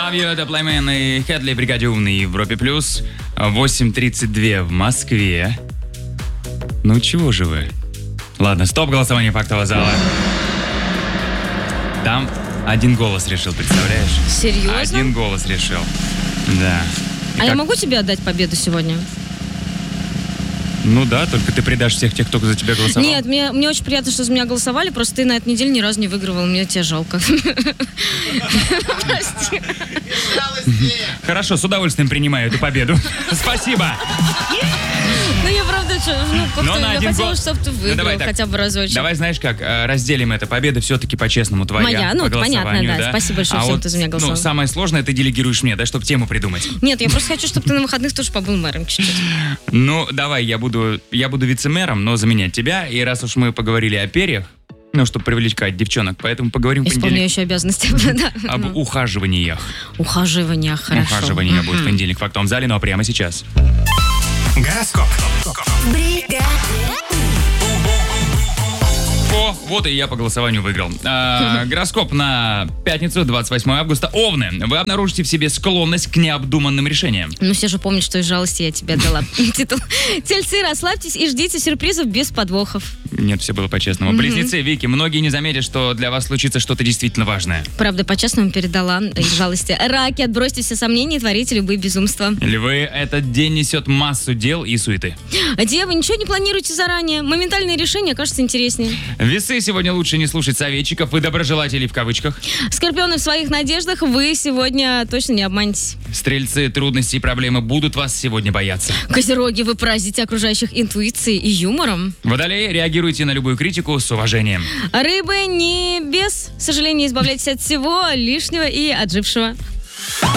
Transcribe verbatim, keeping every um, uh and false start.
Love You, это Playman и Хедли, Бригаде Умный, Европе Плюс. восемь тридцать два в Москве. Ну чего же вы? Ладно, стоп голосование фактового зала. Там один голос решил, представляешь? Серьезно? Один голос решил. Да. И а как... я могу тебе отдать победу сегодня? Ну да, только ты предашь всех тех, кто за тебя голосовал. Нет, мне, мне очень приятно, что за меня голосовали, просто ты на этой неделе ни разу не выигрывал, мне тебя жалко. Прости. Хорошо, с удовольствием принимаю эту победу. Спасибо. Ну я правда, ну как-то я хотела, гол... чтобы ты выиграл ну, хотя бы разочек. Давай, знаешь как, разделим это. Победа все-таки по-честному твоя. Моя, ну по понятно, да. да. Спасибо большое, а всем, вот, кто за меня голосовал. Ну, самое сложное ты делегируешь мне, да, чтобы тему придумать. Нет, я просто хочу, чтобы ты на выходных тоже побыл мэром чуть-чуть. Ну, давай, я буду, я буду вице-мэром, но заменять тебя. И раз уж мы поговорили о перьях, ну, чтобы привлекать девчонок, поэтому поговорим в понедельник. Исполняющие обязанности. Об ухаживаниях. Ухаживаниях, хорошо. Ухаживания будет в понедельник в актовом зале, ну а прямо сейчас. Гороскоп. О, вот и я по голосованию выиграл. А, гороскоп на пятницу, двадцать восьмое августа. Овны. Вы обнаружите в себе склонность к необдуманным решениям. Ну, все же помнят, что из жалости я тебе дала титул. Тельцы, расслабьтесь и ждите сюрпризов без подвохов. Нет, все было по-честному. Близнецы, Вики, многие не заметят, что для вас случится что-то действительно важное. Правда, по-честному передала из жалости. Раки, отбросьте все сомнения и творите любые безумства. Львы, этот день несет массу дел и суеты. Девы, ничего не планируйте заранее. Моментальные решения кажутся интереснее. Весы, сегодня лучше не слушать советчиков и доброжелателей в кавычках. Скорпионы, в своих надеждах вы сегодня точно не обманетесь. Стрельцы, трудности и проблемы будут вас сегодня бояться. Козероги, вы поразите окружающих интуицией и юмором. Водолеи, реагируйте на любую критику с уважением. Рыбы, не без сожаления избавляйтесь от всего лишнего и отжившего.